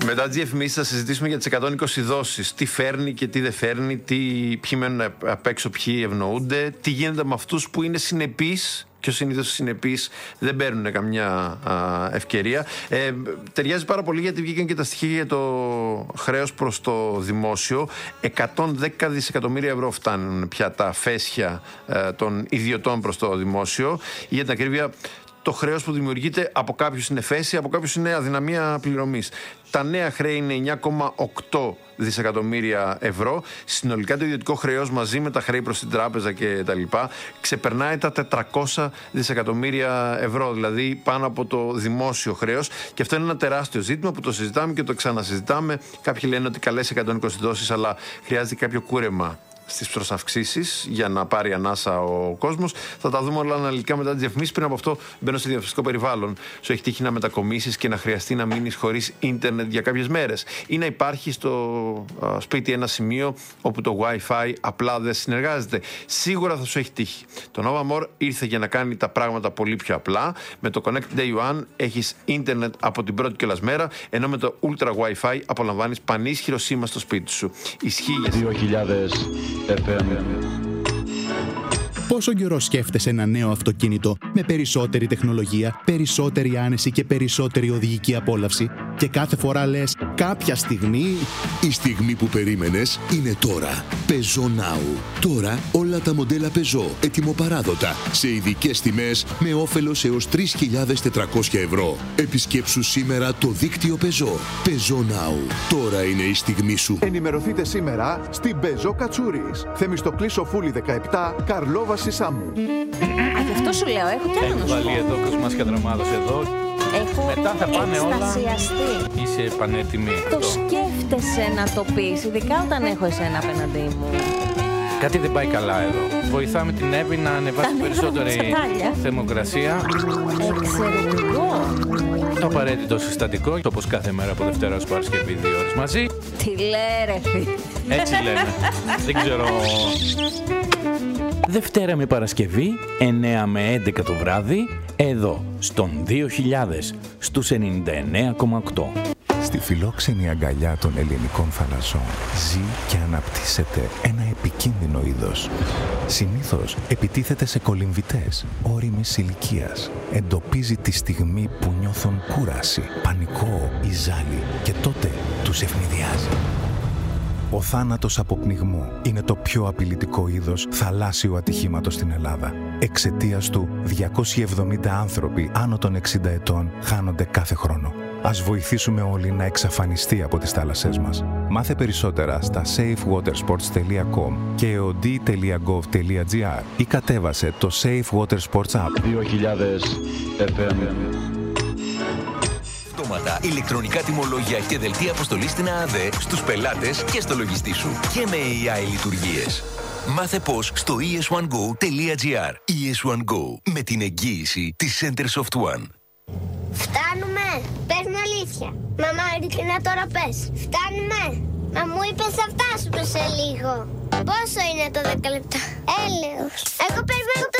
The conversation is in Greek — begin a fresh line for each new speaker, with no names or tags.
Μετά τις διαφημίσεις θα συζητήσουμε για τις 120 δόσεις. Τι φέρνει και τι δεν φέρνει, ποιοι μένουν απ' έξω, ποιοι ευνοούνται, τι γίνεται με αυτούς που είναι συνεπείς. Και συνήθως οι συνεπείς δεν παίρνουν καμιά ευκαιρία. Ταιριάζει πάρα πολύ γιατί βγήκαν και τα στοιχεία για το χρέος προς το δημόσιο. 110 δισεκατομμύρια ευρώ φτάνουν πια τα φέσια των ιδιωτών προς το δημόσιο. Για την ακρίβεια, το χρέος που δημιουργείται από κάποιους είναι φέση, από κάποιους είναι αδυναμία πληρωμής. Τα νέα χρέη είναι 9,8 δισεκατομμύρια ευρώ. Συνολικά το ιδιωτικό χρέος μαζί με τα χρέη προς την τράπεζα και τα λοιπά ξεπερνάει τα 400 δισεκατομμύρια ευρώ, δηλαδή πάνω από το δημόσιο χρέος. Και αυτό είναι ένα τεράστιο ζήτημα που το συζητάμε και το ξανασυζητάμε. Κάποιοι λένε ότι καλές 120 δόσεις, αλλά χρειάζεται κάποιο κούρεμα στις προσαυξήσεις για να πάρει ανάσα ο κόσμος. Θα τα δούμε όλα αναλυτικά μετά τις διαφημίσεις. Πριν από αυτό, μπαίνω σε διαφημιστικό περιβάλλον. Σου έχει τύχει να μετακομίσεις και να χρειαστεί να μείνεις χωρίς ίντερνετ για κάποιες μέρες, ή να υπάρχει στο σπίτι ένα σημείο όπου το Wi-Fi απλά δεν συνεργάζεται? Σίγουρα θα σου έχει τύχει. Το Nova More ήρθε για να κάνει τα πράγματα πολύ πιο απλά. Με το Connect Day One έχεις ίντερνετ από την πρώτη κιόλας μέρα, ενώ με το Ultra Wi-Fi απολαμβάνεις πανίσχυρο σήμα στο σπίτι σου. Ισχύει για
2000 FM.
Πόσο καιρό σκέφτεσαι ένα νέο αυτοκίνητο με περισσότερη τεχνολογία, περισσότερη άνεση και περισσότερη οδηγική απόλαυση, και κάθε φορά λες κάποια στιγμή...
Η στιγμή που περίμενες είναι τώρα. Peugeot Now. Τώρα όλα τα μοντέλα Peugeot ετοιμοπαράδοτα σε ειδικές τιμές με όφελος έως 3.400 ευρώ. Επισκέψου σήμερα το δίκτυο Peugeot. Peugeot Now. Τώρα είναι η στιγμή σου.
Ενημερωθείτε σήμερα στην Peugeot Κατσούρης. Θεμιστοκλής Σοφούλη 17, Καρλόβα Σισάμου.
Γι' αυτό σου λέω, έχω κι άλλο να σου πω.
Βάλει εδώ, Κοσμάς Καντραμάδος εδώ.
Έχω
μετά θα πάνε
εκστασιαστεί.
Όλα. Είσαι πανέτοιμη.
Το σκέφτεσαι να το πεις, ειδικά όταν έχω εσένα απέναντί μου.
Κάτι δεν πάει καλά εδώ. Βοηθάμε την Εύη να ανεβάσει περισσότερη θερμοκρασία.
Εξαιρετικό.
Το απαραίτητο συστατικό, όπως κάθε μέρα από Δευτέρα ως Παρασκευή 2 ώρες μαζί.
Τι λέει ρε φίλε.
Έτσι λένε. Δεν ξέρω. Δευτέρα με Παρασκευή, 9 με 11 το βράδυ, εδώ, στον 2000, στους 99,8.
Στη φιλόξενη αγκαλιά των ελληνικών θαλασσών ζει και αναπτύσσεται ένα επικίνδυνο είδος. Συνήθως επιτίθεται σε κολυμβητές όριμης ηλικίας. Εντοπίζει τη στιγμή που νιώθουν κούραση, πανικό ή ζάλι και τότε τους ευνηδιάζει. Ο θάνατος από πνιγμό είναι το πιο απειλητικό είδος θαλάσσιου ατυχήματος στην Ελλάδα. Εξαιτίας του, 270 άνθρωποι άνω των 60 ετών χάνονται κάθε χρόνο. Ας βοηθήσουμε όλοι να εξαφανιστεί από τις θάλασσές μας. Μάθε περισσότερα στα safewatersports.com και od.gov.gr ή κατέβασε το Safe Water Sports App.
2000 FM.
Αυτόματα, ηλεκτρονικά τιμολόγια και δελτία αποστολής στην ΑΑΔΕ στους πελάτες και στο λογιστή σου. Και με AI λειτουργίες. Μάθε πώς στο es1go.gr. ES1 Go, με την εγγύηση της Center Soft One.
Φτάνουμε! Πες μου αλήθεια. Μαμά, ειλικρινά τώρα πες. Φτάνουμε! Μα μου είπες θα φτάσουμε σε λίγο. Πόσο είναι το 10 λεπτά? Έλεος. Εγώ περιμένω